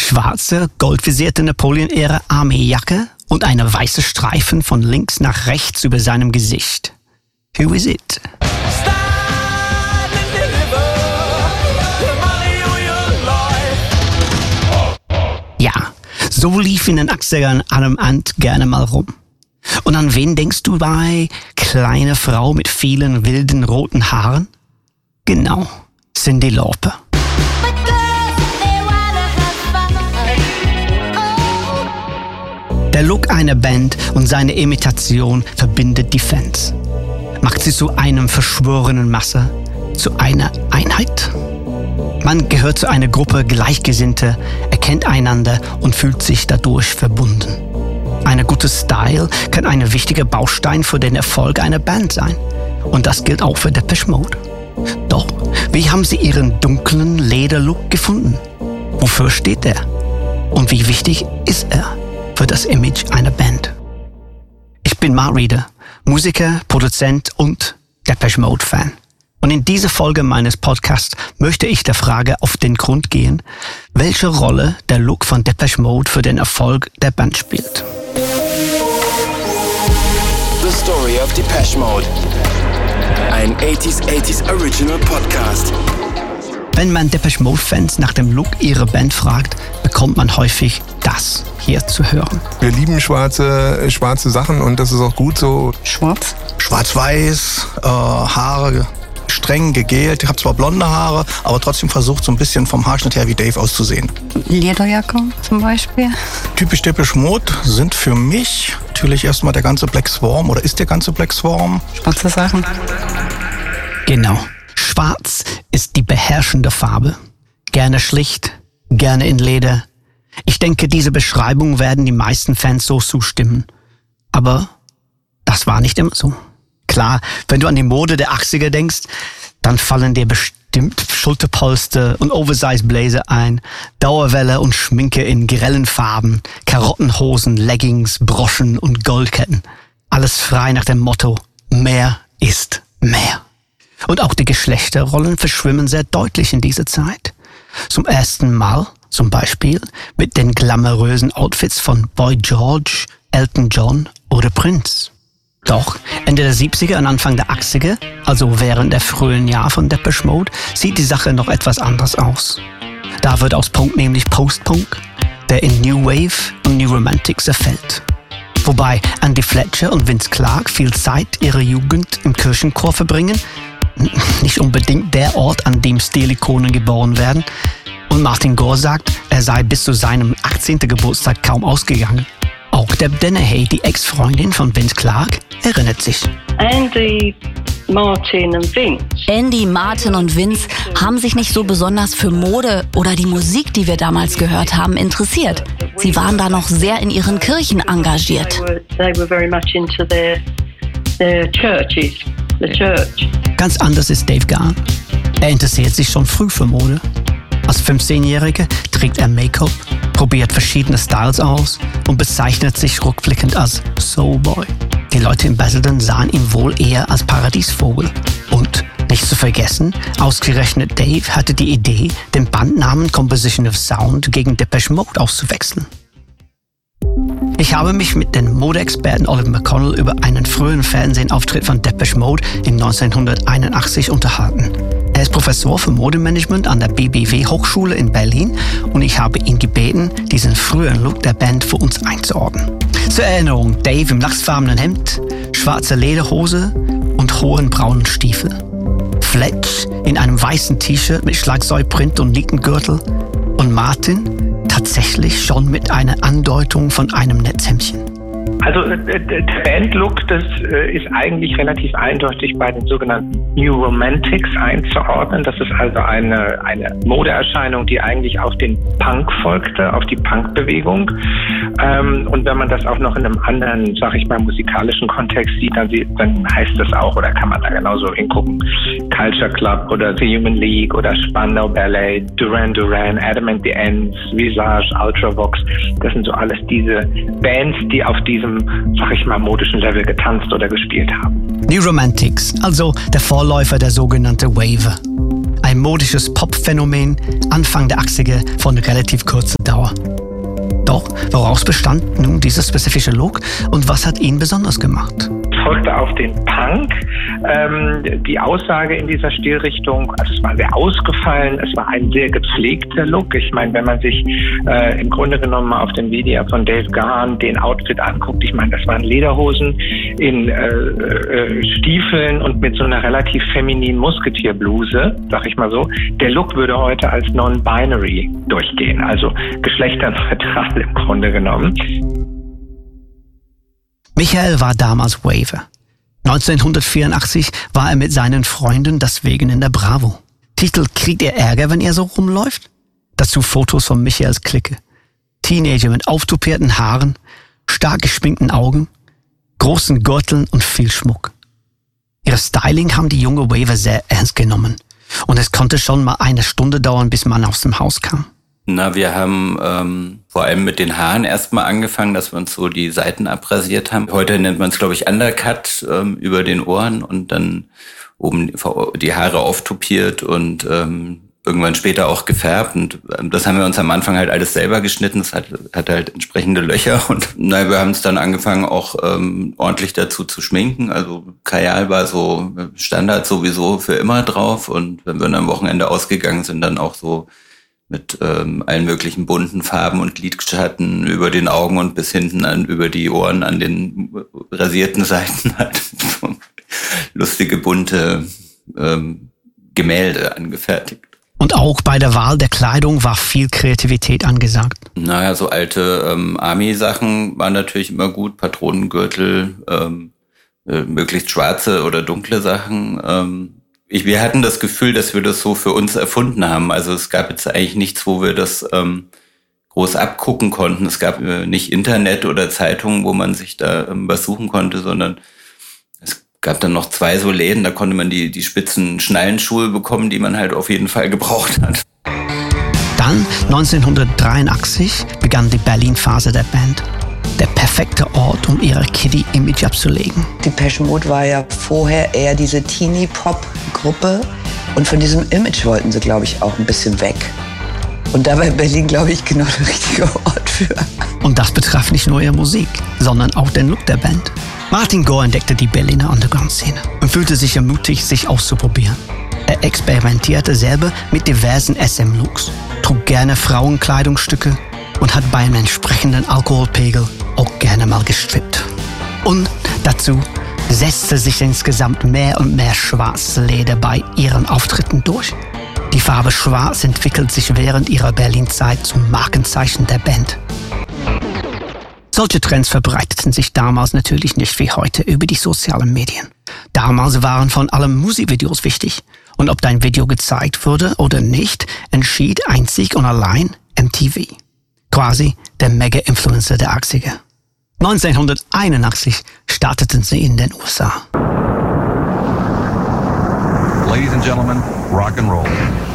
schwarze, goldvisierte Napoleon-Ära Armeejacke und eine weiße Streifen von links nach rechts über seinem Gesicht. Who is it? Ja, so lief in den 80ern Adam Ant gerne mal rum. Und an wen denkst du bei kleine Frau mit vielen wilden roten Haaren? Genau, Cyndi Lauper. Der Look einer Band und seine Imitation verbindet die Fans. Macht sie zu einem verschworenen Masse, zu einer Einheit. Man gehört zu einer Gruppe Gleichgesinnter, erkennt einander und fühlt sich dadurch verbunden. Ein guter Style kann ein wichtiger Baustein für den Erfolg einer Band sein. Und das gilt auch für Depeche Mode. Doch, wie haben sie ihren dunklen Lederlook gefunden? Wofür steht er? Und wie wichtig ist er für das Image einer Band? Ich bin Mark Reeder, Musiker, Produzent und Depeche Mode Fan. Und in dieser Folge meines Podcasts möchte ich der Frage auf den Grund gehen, welche Rolle der Look von Depeche Mode für den Erfolg der Band spielt. The Story of Depeche Mode. Ein 80s Original Podcast. Wenn man Depeche Mode Fans nach dem Look ihrer Band fragt, bekommt man häufig das hier zu hören. Wir lieben schwarze Sachen und das ist auch gut so. Schwarz? Schwarz-weiß, Haare streng gegelt. Ich habe zwar blonde Haare, aber trotzdem versucht so ein bisschen vom Haarschnitt her wie Dave auszusehen. Lederjacke zum Beispiel. Typisch Depeche Mode sind für mich natürlich erstmal der ganze Black Swarm oder ist der ganze Black Swarm. Schwarze Sachen. Genau. Schwarz ist die beherrschende Farbe. Gerne schlicht, gerne in Leder. Ich denke, diese Beschreibung werden die meisten Fans so zustimmen. Aber das war nicht immer so. Klar, wenn du an die Mode der 80er denkst, dann fallen dir bestimmt Schulterpolster und Oversize Blazer ein, Dauerwelle und Schminke in grellen Farben, Karottenhosen, Leggings, Broschen und Goldketten. Alles frei nach dem Motto, mehr ist mehr. Und auch die Geschlechterrollen verschwimmen sehr deutlich in dieser Zeit. Zum ersten Mal, zum Beispiel, mit den glamourösen Outfits von Boy George, Elton John oder Prince. Doch Ende der 70er und Anfang der 80er, also während der frühen Jahre von Depeche Mode, sieht die Sache noch etwas anders aus. Da wird aus Punk nämlich Post-Punk, der in New Wave und New Romantic zerfällt. Wobei Andy Fletcher und Vince Clarke viel Zeit ihrer Jugend im Kirchenchor verbringen, nicht unbedingt der Ort, an dem Stilikonen geboren werden. Und Martin Gore sagt, er sei bis zu seinem 18. Geburtstag kaum ausgegangen. Auch Deb Dennehy, die Ex-Freundin von Vince Clarke, erinnert sich. Andy, Martin und Vince haben sich nicht so besonders für Mode oder die Musik, die wir damals gehört haben, interessiert. Sie waren da noch sehr in ihren Kirchen engagiert. They were very much into their churches, the church. Ganz anders ist Dave Gahan. Er interessiert sich schon früh für Mode. Als 15-Jähriger trägt er Make-up, probiert verschiedene Styles aus und bezeichnet sich rückblickend als Soulboy. Die Leute in Basildon sahen ihn wohl eher als Paradiesvogel. Und, nicht zu vergessen, ausgerechnet Dave hatte die Idee, den Bandnamen Composition of Sound gegen Depeche Mode auszuwechseln. Ich habe mich mit dem Modeexperten Oliver McConnell über einen frühen Fernsehauftritt von Depeche Mode in 1981 unterhalten. Er ist Professor für Modemanagement an der BBW Hochschule in Berlin und ich habe ihn gebeten, diesen frühen Look der Band für uns einzuordnen. Zur Erinnerung, Dave im lachsfarbenen Hemd, schwarze Lederhose und hohen braunen Stiefel. Fletch in einem weißen T-Shirt mit Schlagzeugprint und Nietengürtel und Martin tatsächlich schon mit einer Andeutung von einem Netzhemdchen. Also der Bandlook, das ist eigentlich relativ eindeutig bei den sogenannten New Romantics einzuordnen. Das ist also eine Modeerscheinung, die eigentlich auf den Punk folgte, auf die Punkbewegung. Und wenn man das auch noch in einem anderen, sag ich mal, musikalischen Kontext sieht, dann heißt das auch, oder kann man da genauso hingucken, Culture Club oder The Human League oder Spandau Ballet, Duran Duran, Adam and the Ants, Visage, Ultravox. Das sind so alles diese Bands, die auf diesem, sag ich mal, modischen Level getanzt oder gespielt haben. New Romantics, also der Vorläufer der sogenannten Wave. Ein modisches Pop-Phänomen, Anfang der 80er von relativ kurzer Dauer. Doch woraus bestand nun dieser spezifische Look und was hat ihn besonders gemacht? Folgte auf den Punk. Die Aussage in dieser Stilrichtung, also es war sehr ausgefallen, es war ein sehr gepflegter Look. Ich meine, wenn man sich im Grunde genommen mal auf dem Video von Dave Gahan den Outfit anguckt, ich meine, das waren Lederhosen in Stiefeln und mit so einer relativ femininen Musketierbluse, sag ich mal so. Der Look würde heute als non-binary durchgehen, also geschlechterneutral im Grunde genommen. Michael war damals Waver. 1984 war er mit seinen Freunden deswegen in der Bravo. Titel: Kriegt ihr Ärger, wenn ihr so rumläuft? Dazu Fotos von Michaels Clique. Teenager mit auftupierten Haaren, stark geschminkten Augen, großen Gürteln und viel Schmuck. Ihr Styling haben die junge Waver sehr ernst genommen. Und es konnte schon mal eine Stunde dauern, bis man aus dem Haus kam. Na, wir haben vor allem mit den Haaren erstmal angefangen, dass wir uns so die Seiten abrasiert haben. Heute nennt man es, glaube ich, Undercut über den Ohren und dann oben die Haare auftupiert und irgendwann später auch gefärbt. Und das haben wir uns am Anfang halt alles selber geschnitten. Das hat halt entsprechende Löcher. Und wir haben es dann angefangen, auch ordentlich dazu zu schminken. Also Kajal war so Standard sowieso für immer drauf. Und wenn wir dann am Wochenende ausgegangen sind, dann auch so mit allen möglichen bunten Farben und Lidschatten über den Augen und bis hinten über die Ohren an den rasierten Seiten halt lustige, bunte Gemälde angefertigt. Und auch bei der Wahl der Kleidung war viel Kreativität angesagt. Naja, so alte Army-Sachen waren natürlich immer gut, Patronengürtel, möglichst schwarze oder dunkle Sachen. Wir hatten das Gefühl, dass wir das so für uns erfunden haben. Also es gab jetzt eigentlich nichts, wo wir das groß abgucken konnten. Es gab nicht Internet oder Zeitungen, wo man sich da was suchen konnte, sondern es gab dann noch 2 so Läden, da konnte man die spitzen Schnallenschuhe bekommen, die man halt auf jeden Fall gebraucht hat. Dann, 1983, begann die Berlin-Phase der Band. Der perfekte Ort, um ihre Kiddie-Image abzulegen. Depeche Mode war ja vorher eher diese Teenie-Pop-Gruppe und von diesem Image wollten sie, glaube ich, auch ein bisschen weg. Und da war Berlin, glaube ich, genau der richtige Ort für. Und das betraf nicht nur ihre Musik, sondern auch den Look der Band. Martin Gore entdeckte die Berliner Underground-Szene und fühlte sich ermutigt, sich auszuprobieren. Er experimentierte selber mit diversen SM-Looks, trug gerne Frauenkleidungsstücke und hat beim entsprechenden Alkoholpegel auch gerne mal gestrippt. Und dazu setzte sich insgesamt mehr und mehr schwarzes Leder bei ihren Auftritten durch. Die Farbe Schwarz entwickelt sich während ihrer Berlin-Zeit zum Markenzeichen der Band. Solche Trends verbreiteten sich damals natürlich nicht wie heute über die sozialen Medien. Damals waren von allem Musikvideos wichtig. Und ob dein Video gezeigt wurde oder nicht, entschied einzig und allein MTV. Quasi der Mega-Influencer der 80er. 1981 starteten sie in den USA. Ladies and gentlemen, rock and roll.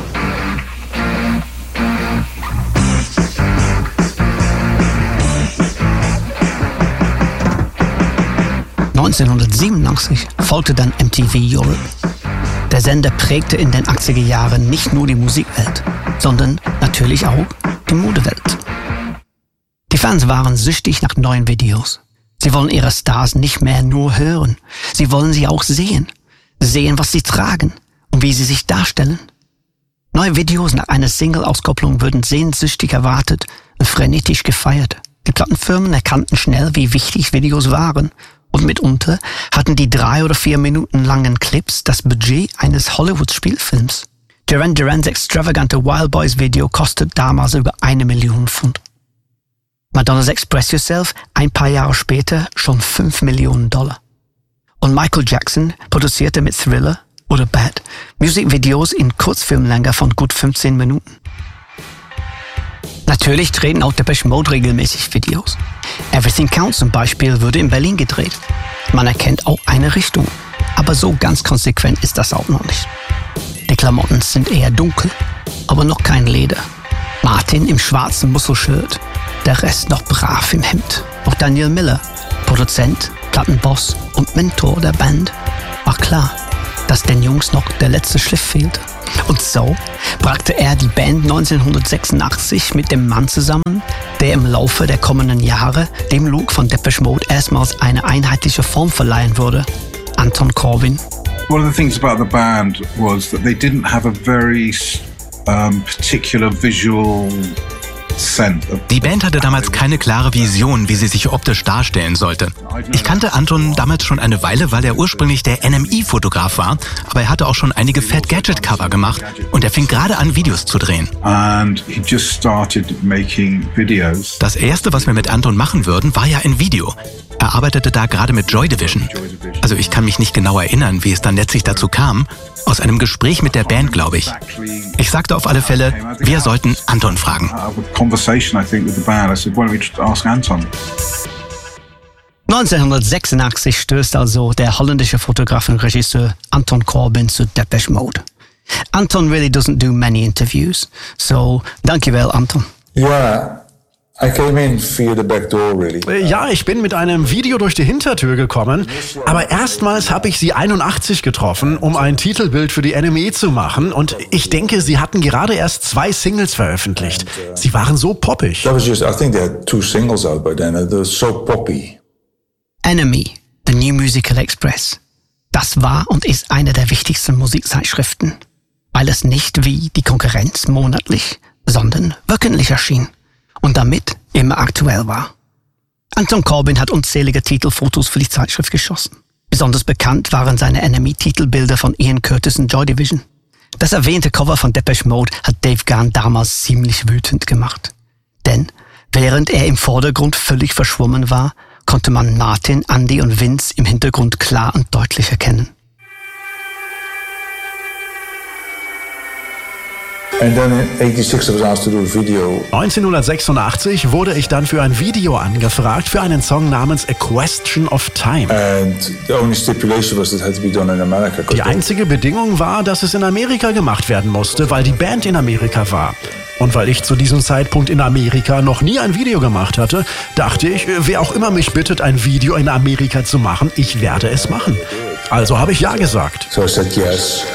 (1987) folgte dann MTV Europe. Der Sender prägte in den 80er Jahren nicht nur die Musikwelt, sondern natürlich auch die Modewelt. Die Fans waren süchtig nach neuen Videos. Sie wollen ihre Stars nicht mehr nur hören. Sie wollen sie auch sehen. Sehen, was sie tragen und wie sie sich darstellen. Neue Videos nach einer Single-Auskopplung würden sehnsüchtig erwartet und frenetisch gefeiert. Die Plattenfirmen erkannten schnell, wie wichtig Videos waren. Und mitunter hatten die 3 oder 4 Minuten langen Clips das Budget eines Hollywood-Spielfilms. Duran Durans extravagante Wild Boys Video kostet damals über 1 Million Pfund. Madonnas Express Yourself ein paar Jahre später schon $5 Millionen. Und Michael Jackson produzierte mit Thriller oder Bad Musikvideos in Kurzfilmlänge von gut 15 Minuten. Natürlich drehen auch Depeche Mode regelmäßig Videos. Everything Counts zum Beispiel wurde in Berlin gedreht. Man erkennt auch eine Richtung, aber so ganz konsequent ist das auch noch nicht. Die Klamotten sind eher dunkel, aber noch kein Leder. Martin im schwarzen Musselshirt, der Rest noch brav im Hemd. Auch Daniel Miller, Produzent, Plattenboss und Mentor der Band, war klar, dass den Jungs noch der letzte Schliff fehlt. Und so brachte er die Band 1986 mit dem Mann zusammen, der im Laufe der kommenden Jahre dem Look von Depeche Mode erstmals eine einheitliche Form verleihen würde: Anton Corbijn. One of the things about the band was that they didn't have a very particular visual sense. Die Band hatte damals keine klare Vision, wie sie sich optisch darstellen sollte. Ich kannte Anton damals schon eine Weile, weil er ursprünglich der NME-Fotograf war, aber er hatte auch schon einige Fat Gadget-Cover gemacht und er fing gerade an, Videos zu drehen. And he just started making videos. Das erste, was wir mit Anton machen würden, war ja ein Video. Er arbeitete da gerade mit Joy Division. Also ich kann mich nicht genau erinnern, wie es dann letztlich dazu kam. Aus einem Gespräch mit der Band, glaube ich. Ich sagte auf alle Fälle, wir sollten Anton fragen. 1986 stößt also der holländische Fotograf und Regisseur Anton Corbijn zu Depeche Mode. Anton really doesn't do many interviews, so dankjewel Anton. Yeah. I came in via the back door, really. Ja, ich bin mit einem Video durch die Hintertür gekommen, aber erstmals habe ich sie 81 getroffen, um ein Titelbild für die NME zu machen, und ich denke, sie hatten gerade erst 2 Singles veröffentlicht. Sie waren so poppig. I think they had 2 singles out by then. They were so poppy. NME, The New Musical Express. Das war und ist eine der wichtigsten Musikzeitschriften, weil es nicht wie die Konkurrenz monatlich, sondern wöchentlich erschien und damit immer aktuell war. Anton Corbijn hat unzählige Titelfotos für die Zeitschrift geschossen. Besonders bekannt waren seine NME-Titelbilder von Ian Curtis und Joy Division. Das erwähnte Cover von Depeche Mode hat Dave Gahan damals ziemlich wütend gemacht. Denn während er im Vordergrund völlig verschwommen war, konnte man Martin, Andy und Vince im Hintergrund klar und deutlich erkennen. And then in 86 I was asked to do a video. 1986 wurde ich dann für ein Video angefragt für einen Song namens A Question of Time. And the only stipulation was it had to be done in America. Die einzige Bedingung war, dass es in Amerika gemacht werden musste, weil die Band in Amerika war. Und weil ich zu diesem Zeitpunkt in Amerika noch nie ein Video gemacht hatte, dachte ich, wer auch immer mich bittet, ein Video in Amerika zu machen, ich werde es machen. Also habe ich ja gesagt. So I said yes.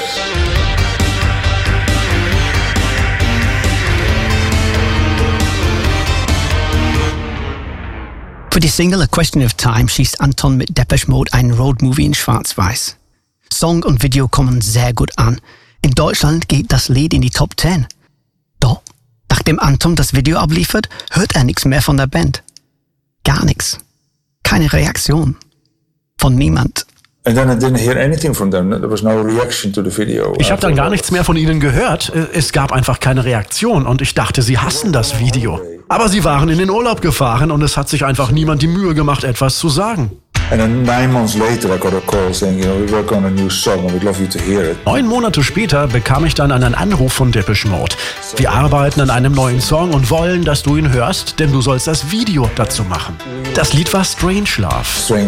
Für die Single A Question of Time schießt Anton mit Depeche Mode einen Roadmovie in Schwarz-Weiß. Song und Video kommen sehr gut an. In Deutschland geht das Lied in die Top 10. Doch, nachdem Anton das Video abliefert, hört er nichts mehr von der Band. Gar nichts. Keine Reaktion. Von niemand. And then I didn't hear anything from them. There was no reaction to the video. Ich habe dann gar nichts mehr von ihnen gehört. Es gab einfach keine Reaktion und ich dachte, sie hassen das Video. Aber sie waren in den Urlaub gefahren und es hat sich einfach niemand die Mühe gemacht, etwas zu sagen. And then 9 months later I got a call saying, we work on a new song and we'd love you to hear it. 9 Monate später bekam ich dann einen Anruf von Depeche Mode. Wir arbeiten an einem neuen Song und wollen, dass du ihn hörst, denn du sollst das Video dazu machen. Das Lied war Strangelove.